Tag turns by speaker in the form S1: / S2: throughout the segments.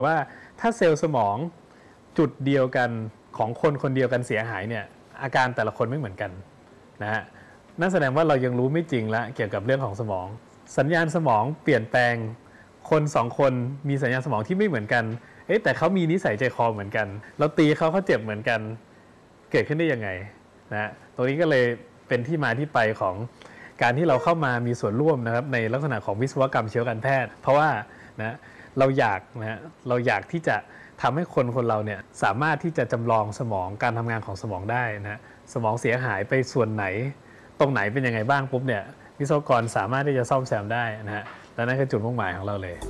S1: ว่าถ้าเซลล์สมองจุดเดียวกันของคนคนเดียวกันเสียหายเนี่ยอาการแต่ละคนไม่เหมือนกันนะฮะนั่นแสดงว่าเรายังรู้ไม่จริงแล้วเกี่ยวกับเรื่องของสมองสัญญาณสมองเปลี่ยนแปลงคนสองคนมีสัญญาณสมองที่ไม่เหมือนกันแต่เขามีนิสัยใจคอเหมือนกันเราตีเขาเจ็บเหมือนกันเกิดขึ้นได้ยังไงนะตรงนี้ก็เลยเป็นที่มาที่ไปของการที่เราเข้ามามีส่วนร่วมนะครับในลักษณะของวิศวกรรมชีวการแพทย์เพราะว่านะเราอยากที่จะทำให้คนเราเนี่ยสามารถที่จะจำลองสมองการทำงานของสมองได้นะสมองเสียหายไปส่วนไหนตรงไหนเป็นยังไงบ้างปุ๊บเนี่ยวิศวกรสามารถที่จะซ่อมแซมได้นะฮะและนั่นคือจุดมุ่งหมายของเราเลย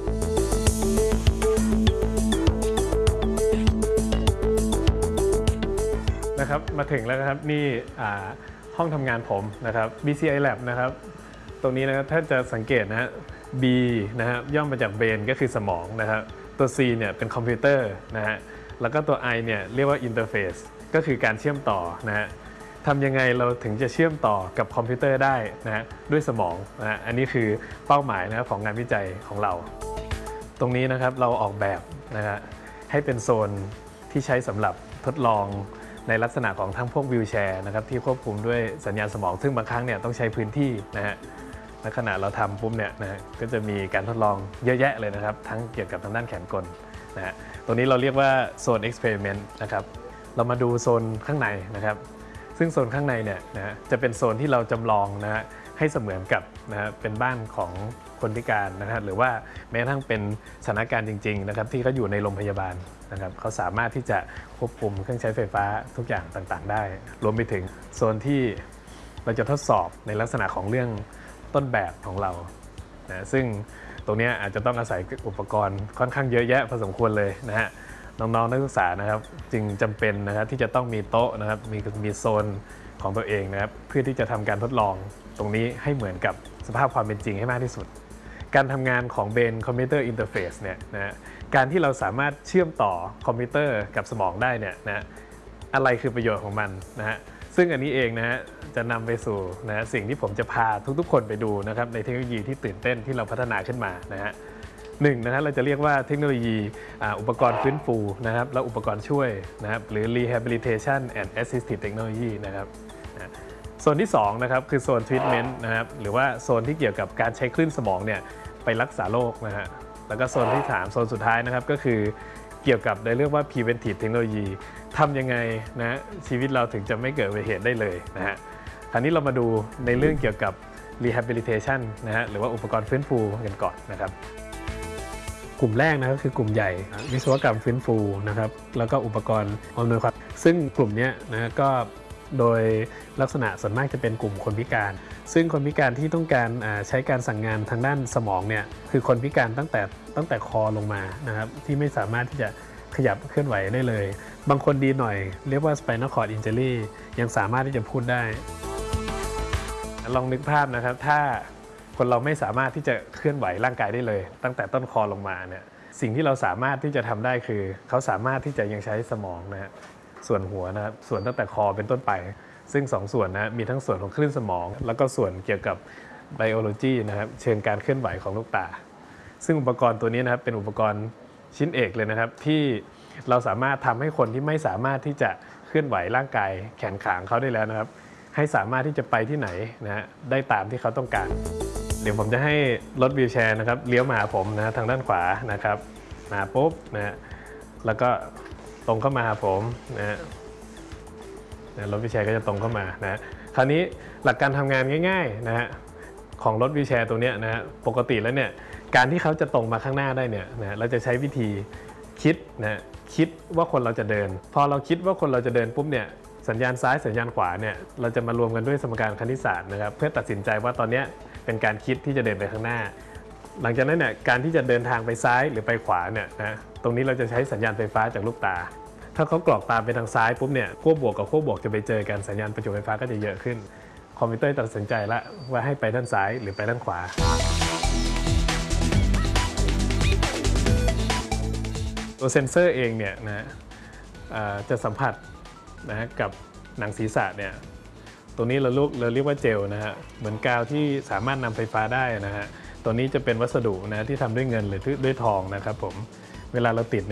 S1: นะครับมาถึงแล้วครับนี่ห้องทำงานผมนะครับ BCI Lab นะครับตรงนี้นะครับถ้าจะสังเกตนะฮะ B นะครับย่อมาจาก brain ก็คือสมองนะครับตัว C เนี่ยเป็นคอมพิวเตอร์นะฮะแล้วก็ตัว I เนี่ยเรียกว่า interface ก็คือการเชื่อมต่อนะฮะทำยังไงเราถึงจะเชื่อมต่อกับคอมพิวเตอร์ได้นะฮะด้วยสมองนะฮะอันนี้คือเป้าหมายนะครับของงานวิจัยของเราตรงนี้นะครับเราออกแบบนะฮะให้เป็นโซนที่ใช้สำหรับทดลองในลักษณะของทั้งพวกวีลแชร์นะครับที่ควบคุมด้วยสัญญาณสมองซึ่งบางครั้งเนี่ยต้องใช้พื้นที่นะฮะในขณะเราทำปุ๊บเนี่ยนะฮะก็จะมีการทดลองเยอะแยะเลยนะครับทั้งเกี่ยวกับทางด้านแขนกลนะฮะตรงนี้เราเรียกว่าโซน experiment นะครับเรามาดูโซนข้างในนะครับซึ่งโซนข้างในเนี่ยนะจะเป็นโซนที่เราจำลองนะฮะให้เสมือนกับนะฮะเป็นบ้านของคนพิการนะฮะหรือว่าแม้กระทั่งเป็นสถานการณ์จริงๆนะครับที่เขาอยู่ในโรงพยาบาลนะครับเขาสามารถที่จะควบคุมเครื่องใช้ไฟฟ้าทุกอย่างต่างๆได้รวมไปถึงโซนที่เราจะทดสอบในลักษณะของเรื่องต้นแบบของเรานะซึ่งตรงนี้อาจจะต้องอาศัยอุปกรณ์ค่อนข้างเยอะแยะพอสมควรเลยนะฮะน้องๆนักศึกษานะครับจึงจำเป็นนะครับที่จะต้องมีโต๊ะนะครับมีโซนของตัวเองนะครับเพื่อที่จะทำการทดลองตรงนี้ให้เหมือนกับสภาพความเป็นจริงให้มากที่สุดการทำงานของ Brain Computer Interface เนี่ยนะการที่เราสามารถเชื่อมต่อคอมพิวเตอร์กับสมองได้เนี่ยนะอะไรคือประโยชน์ของมันนะฮะซึ่งอันนี้เองนะฮะจะนำไปสู่นะสิ่งที่ผมจะพาทุกๆคนไปดูนะครับในเทคโนโลยีที่ตื่นเต้นที่เราพัฒนาขึ้นมานะฮะหนึ่งนะฮะเราจะเรียกว่าเทคโนโลยีอุปกรณ์ฟื้นฟูนะครับและอุปกรณ์ช่วยนะครับหรือ Rehabilitation and Assistive Technology นะครับโซนที่2นะครับคือโซน Treatment นะครับหรือว่าโซนที่เกี่ยวกับการใช้คลื่นสมองเนี่ยไปรักษาโรคนะฮะแล้วก็โซนที่3โซนสุดท้ายนะครับก็คือเกี่ยวกับในเรื่องว่า Preventive Technology ทำยังไงนะชีวิตเราถึงจะไม่เกิดอุบัติเหตุได้เลยนะฮะคราวนี้เรามาดูในเรื่องเกี่ยวกับ Rehabilitation นะฮะหรือว่าอุปกรณ์ฟื้นฟูกันก่อนนะครับกลุ่มแรกนะก็คือกลุ่มใหญ่วิศวกรรมฟื้นฟูนะครับแล้วก็อุปกรณ์อำนวยความซึ่งกลุ่มนี้นะก็โดยลักษณะส่วนมากจะเป็นกลุ่มคนพิการซึ่งคนพิการที่ต้องการใช้การสั่งงานทางด้านสมองเนี่ยคือคนพิการตั้งแต่คอลงมานะครับที่ไม่สามารถที่จะขยับเคลื่อนไหวได้เลยบางคนดีหน่อยเรียกว่า spinal cord injury ยังสามารถที่จะพูดได้ลองนึกภาพนะครับถ้าคนเราไม่สามารถที่จะเคลื่อนไหวร่างกายได้เลยตั้งแต่ต้นคอลงมาเนี่ยสิ่งที่เราสามารถที่จะทำได้คือเขาสามารถที่จะยังใช้สมองนะฮะส่วนหัวนะครับส่วนตั้งแต่คอเป็นต้นไปซึ่ง2 ส่วนนะมีทั้งส่วนของคลื่นสมองแล้วก็ส่วนเกี่ยวกับไบโอโลจีนะครับเชิงการเคลื่อนไหวของลูกตาซึ่งอุปกรณ์ตัวนี้นะครับเป็นอุปกรณ์ชิ้นเอกเลยนะครับที่เราสามารถทำให้คนที่ไม่สามารถที่จะเคลื่อนไหวร่างกายแขนขาเขาได้แล้วนะครับให้สามารถที่จะไปที่ไหนนะฮะได้ตามที่เขาต้องการเดี๋ยวผมจะให้รถวีลแชร์นะครับเลี้ยวมาหาผมนะทางด้านขวานะครับมาปุ๊บนะฮะแล้วก็ตรงเข้ามาหาผมนะฮะรถวีลแชร์ก็จะตรงเข้ามานะคราวนี้หลักการทำงานง่ายๆนะฮะของรถวีลแชร์ตัวนี้นะฮะปกติแล้วเนี่ยการที่เขาจะตรงมาข้างหน้าได้เนี่ยนะเราจะใช้วิธีคิดนะคิดว่าคนเราจะเดินพอเราคิดว่าคนเราจะเดินปุ๊บเนี่ยสัญญาณซ้ายสัญญาณขวาเนี่ยเราจะมารวมกันด้วยสมการคณิตศาสตร์นะครับเพื่อตัดสินใจว่าตอนนี้เป็นการคิดที่จะเดินไปข้างหน้าหลังจากนั้นเนี่ยการที่จะเดินทางไปซ้ายหรือไปขวาเนี่ยนะตรงนี้เราจะใช้สัญญาณไฟฟ้าจากลูกตาถ้าเขากรอกตาไปทางซ้ายปุ๊บเนี่ยขั้วบวกกับขั้วบวกจะไปเจอกันสัญญาณประจุไฟฟ้าก็จะเยอะขึ้นคอมพิวเตอร์ตัดสินใจแล้วว่าให้ไปด้านซ้ายหรือไปด้านขวาตัวเซ็นเซอร์เองเนี่ยนะจะสัมผัสนะกับหนังศีรษะเนี่ยตัวนี้เราเรียกว่าเจลนะฮะเหมือนกาวที่สามารถนำไฟฟ้าได้นะฮะตัวนี้จะเป็นวัสดุนะที่ทำด้วยเงินหรือด้วยทองนะครับผมเวลาเราติด